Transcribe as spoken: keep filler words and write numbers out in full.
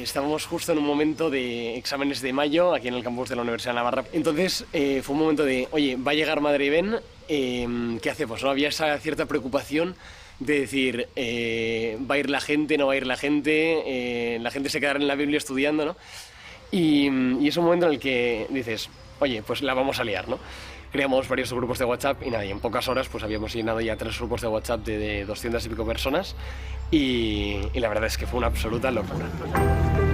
estábamos justo en un momento de exámenes de mayo aquí en el campus de la Universidad de Navarra. Entonces eh, fue un momento de, oye, va a llegar Madrid-Ben, eh, ¿qué hacemos? ¿No? Había esa cierta preocupación de decir, eh, ¿va a ir la gente, no va a ir la gente? Eh, la gente se quedará en la Biblia estudiando, ¿no? Y, y es un momento en el que dices, oye, pues la vamos a liar, ¿no? Creamos varios grupos de WhatsApp y nada, y en pocas horas pues habíamos llenado ya tres grupos de WhatsApp de, de doscientas y pico personas y, y la verdad es que fue una absoluta locura.